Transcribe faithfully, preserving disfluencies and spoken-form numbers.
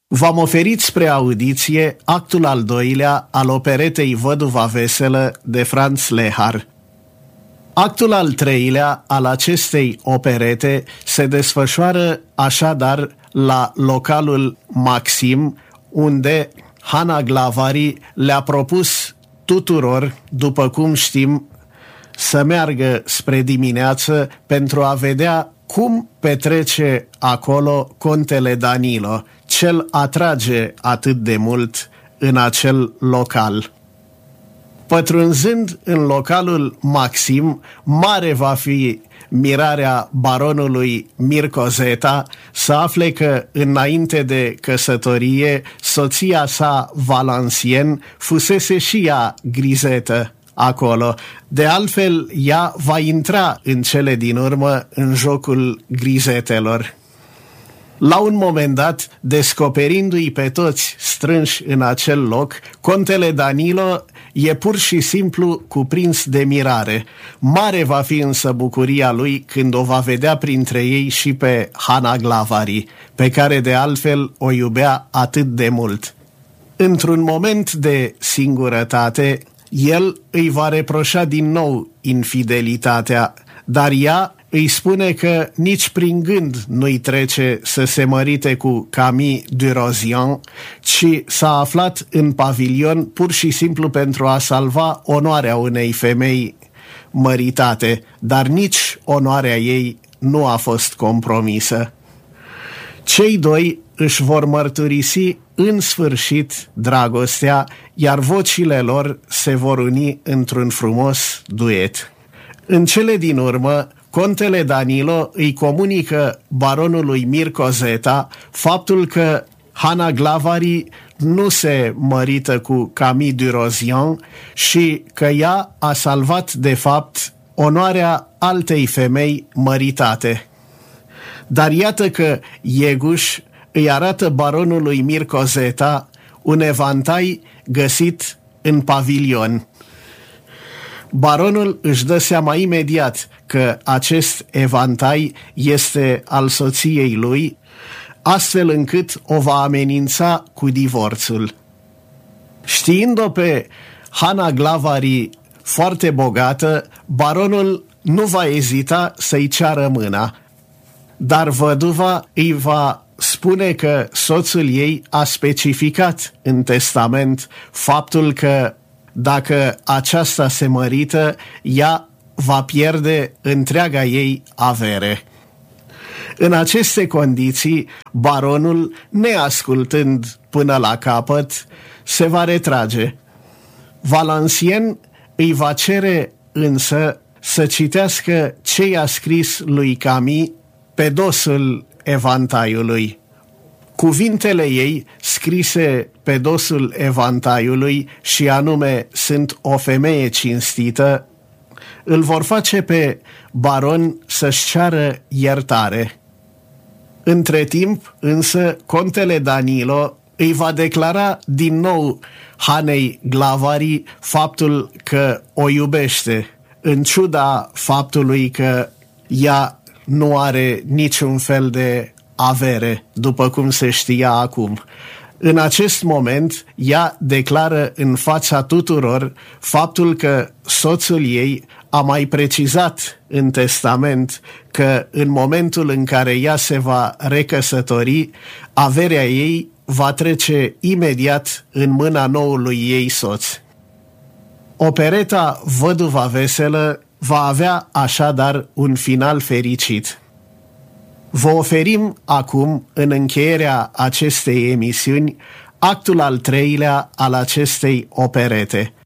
V-am oferit spre audiție actul al doilea al operetei Văduva Veselă de Franz Lehár. Actul al treilea al acestei operete se desfășoară așadar la localul Maxim, unde Hana Glavari le-a propus tuturor, după cum știm, să meargă spre dimineață pentru a vedea cum petrece acolo contele Danilo, ce-l atrage atât de mult în acel local. Pătrunzând în localul Maxim, mare va fi mirarea baronului Mirko Zeta să afle că înainte de căsătorie soția sa Valenciennes fusese și ea grizetă acolo. De altfel, ea va intra în cele din urmă în jocul grizetelor. La un moment dat, descoperindu-i pe toți strânși în acel loc, contele Danilo e pur și simplu cuprins de mirare. Mare va fi însă bucuria lui când o va vedea printre ei și pe Hana Glavari, pe care de altfel o iubea atât de mult. Într-un moment de singurătate, el îi va reproșa din nou infidelitatea, dar ea îi spune că nici prin gând nu-i trece să se mărite cu Camille Durozian, ci s-a aflat în pavilion pur și simplu pentru a salva onoarea unei femei măritate, dar nici onoarea ei nu a fost compromisă. Cei doi își vor mărturisi în sfârșit dragostea, iar vocile lor se vor uni într-un frumos duet. În cele din urmă, contele Danilo îi comunică baronului Mirko Zeta faptul că Hana Glavari nu se mărită cu Camille Durozian și că ea a salvat de fapt onoarea altei femei măritate. Dar iată că Ieguș îi arată baronului Mirko Zeta un evantai găsit în pavilion. Baronul își dă seama imediat că acest evantai este al soției lui, astfel încât o va amenința cu divorțul. Știind-o pe Hana Glavari foarte bogată, baronul nu va ezita să-i ceară mâna, dar văduva îi va spune că soțul ei a specificat în testament faptul că dacă aceasta se mărită, ea va pierde întreaga ei avere. În aceste condiții, baronul, neascultând până la capăt, se va retrage. Valenciennes îi va cere însă să citească ce i-a scris lui Camille pe dosul evantaiului. Cuvintele ei, scrise pe dosul evantaiului, și anume sunt o femeie cinstită, îl vor face pe baron să-și ceară iertare. Între timp, însă, contele Danilo îi va declara din nou Hanei Glavari faptul că o iubește, în ciuda faptului că ea nu are niciun fel de avere, după cum se știa acum. În acest moment, ea declară în fața tuturor faptul că soțul ei a mai precizat în testament că în momentul în care ea se va recăsători, averea ei va trece imediat în mâna noului ei soț. Opereta Văduva Veselă va avea așadar un final fericit. Vă oferim acum, în încheierea acestei emisiuni, actul al treilea al acestei operete.